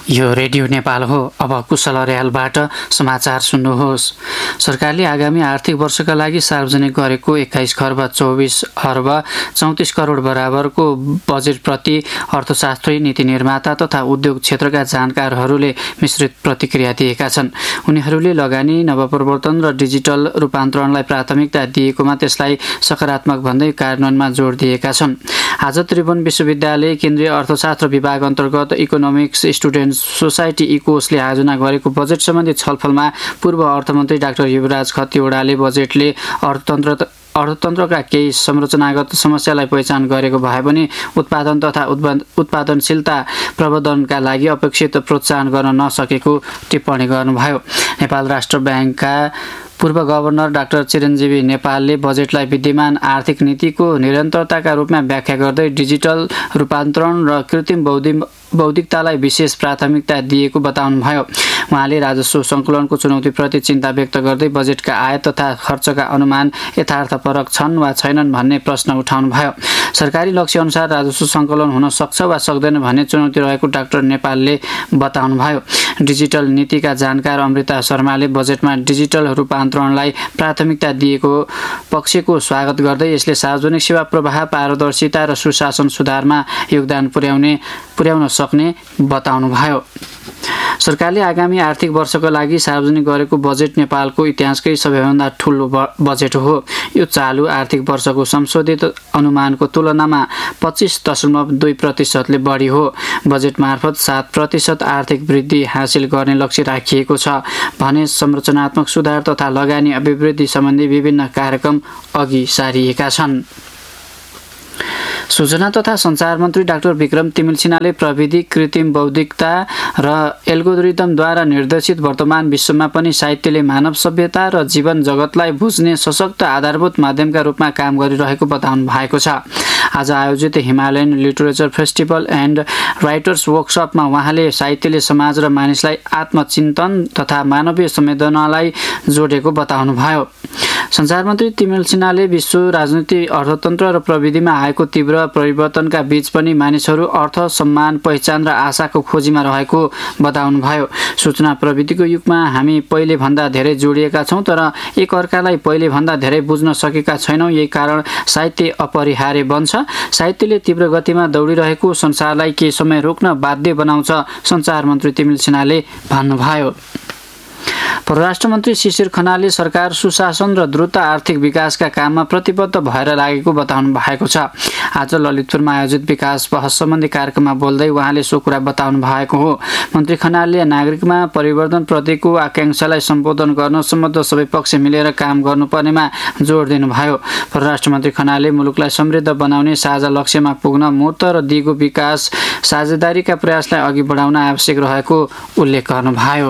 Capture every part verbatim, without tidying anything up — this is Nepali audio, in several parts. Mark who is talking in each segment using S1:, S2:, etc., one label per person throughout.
S1: यो रेडियो नेपाल हो। अब कुशल अर्यालबाट समाचार सुन्नुहोस्। सरकारले आगामी आर्थिक वर्षका लागि सार्वजनिक गरेको एक्काइस खर्ब चौबिस अर्ब चौतिस करोड बराबरको बजेटप्रति अर्थशास्त्री, नीति निर्माता तथा उद्योग क्षेत्रका जानकारहरूले मिश्रित प्रतिक्रिया दिएका छन्। उनीहरूले लगानी, नवप्रवर्तन र डिजिटल रूपान्तरणलाई प्राथमिकता दिएकोमा त्यसलाई सकारात्मक भन्दै कार्यान्वयनमा जोड दिएका छन्। आज त्रिभुवन विश्वविद्यालय केन्द्रीय अर्थशास्त्र विभाग अन्तर्गत इकोनोमिक्स स्टुडेन्ट सोसाइटी इकोसले आयोजना गरेको बजेट सम्बन्धी छलफलमा पूर्व अर्थमन्त्री डाक्टर युवराज खतिवड़ाले बजेटले अर्थतन्त्र अर्थतन्त्रका केही संरचनागत समस्यालाई पहिचान गरेको भए पनि उत्पादन तथा उत्पादनशीलता प्रवर्धनका लागि अपेक्षित प्रोत्साहन गर्न नसकेको टिप्पणी गर्नुभयो। नेपाल राष्ट्र ब्याङ्कका पूर्व गभर्नर डाक्टर चिरञ्जीवी नेपालले बजेटलाई विद्यमान आर्थिक नीतिको निरन्तरताका रूपमा व्याख्या गर्दै डिजिटल रूपान्तरण र कृत्रिम बौद्धिक बौद्धिकतालाई विशेष प्राथमिकता दिएको बताउनुभयो। उहाँले राजस्व सङ्कलनको चुनौतीप्रति चिन्ता व्यक्त गर्दै बजेटका आय तथा खर्चका अनुमान यथार्थपरक छन् वा छैनन् भन्ने प्रश्न उठाउनुभयो। सरकारी लक्ष्य अनुसार राजस्व सङ्कलन हुन सक्छ वा सक्दैन भन्ने चुनौती रहेको डाक्टर नेपालले बताउनुभयो। डिजिटल नीतिका जानकार अमृता शर्माले बजेटमा डिजिटल रूपान्तरणलाई प्राथमिकता दिएको पक्षको स्वागत गर्दै यसले सार्वजनिक सेवा प्रवाह, पारदर्शिता र सुशासन सुधारमा योगदान पुर्याउने पुर्याउन सक्ने बताउनुभयो। सरकारले आगामी आर्थिक वर्षका लागि सार्वजनिक गरेको बजेट नेपालको इतिहासकै सबैभन्दा ठुलो बजेट हो। यो चालु आर्थिक वर्षको संशोधित अनुमानको तुलनामा पच्चिस दशमलव दुई प्रतिशतले बढी हो। बजेट मार्फत सात प्रतिशत आर्थिक वृद्धि हासिल गर्ने लक्ष्य राखिएको छ भने संरचनात्मक सुधार तथा लगानी अभिवृद्धि सम्बन्धी विभिन्न कार्यक्रम अघि सारिएका छन्। सूचना तथा सञ्चार मन्त्री डाक्टर विक्रम तिमिल सिन्हाले प्रविधि, कृत्रिम बौद्धिकता र एल्गोरिदमद्वारा निर्देशित वर्तमान विश्वमा पनि साहित्यले मानव सभ्यता र जीवन जगतलाई बुझ्ने सशक्त आधारभूत माध्यमका रूपमा काम गरिरहेको बताउनु भएको छ। आज आयोजित Himalayan literature festival and writers वर्कसपमा उहाँले साहित्यले समाज र मानिसलाई आत्मचिन्तन तथा मानवीय संवेदनालाई जोडेको बताउनुभयो। सञ्चार मन्त्री तिमिल सिन्हाले विश्व राजनीति, अर्थतन्त्र र प्रविधिमा आएको तीव्र परिवर्तनका बीच पनि मानिसहरू अर्थ, सम्मान, पहिचान र आशाको खोजीमा रहेको बताउनुभयो। सूचना प्रविधिको युगमा हामी पहिले भन्दा धेरै जोडिएका छौँ तर एक अर्कालाई पहिले भन्दा धेरै बुझ्न सकेका छैनौँ। यही कारण साहित्य अपरिहार्य बन्छ। साहित्यले तीव्र गतिमा दौडिरहेको संसारलाई केही समय रोक्न बाध्य बनाउँछ, सञ्चार मन्त्री तिमिल सिन्हाले भन्नुभयो। परराष्ट्र मन्त्री शिशिर खनालले सरकार सुशासन र द्रुत आर्थिक विकासका काममा प्रतिबद्ध भएर लागेको बताउनु भएको छ। आज ललितपुरमा आयोजित विकास बहस सम्बन्धी कार्यक्रममा बोल्दै उहाँले सो कुरा बताउनु भएको हो। मन्त्री खनालले नागरिकमा परिवर्तनप्रतिको आकांक्षालाई सम्बोधन गर्न सम्बद्ध सबै पक्ष मिलेर काम गर्नुपर्नेमा जोड दिनुभयो। परराष्ट्र मन्त्री खनालले मुलुकलाई समृद्ध बनाउने साझा लक्ष्यमा पुग्न मूर्त र दिगो विकास साझेदारीका प्रयासलाई अघि बढाउन आवश्यक रहेको उल्लेख गर्नुभयो।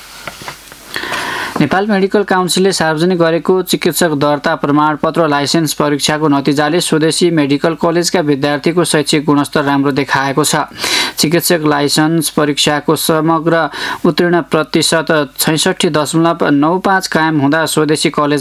S1: नेपाल मेडिकल काउन्सिलले सार्वजनिक गरेको चिकित्सक दर्ता प्रमाणपत्र लाइसेन्स परीक्षाको नतिजाले स्वदेशी मेडिकल कलेजका विद्यार्थीको शैक्षिक गुणस्तर राम्रो देखाएको छ। चिकित्सक लाइसेन्स परीक्षाको समग्र उत्तीर्ण प्रतिशत छैसठी दशमलव नौ पाँच कायम हुँदा स्वदेशी कलेज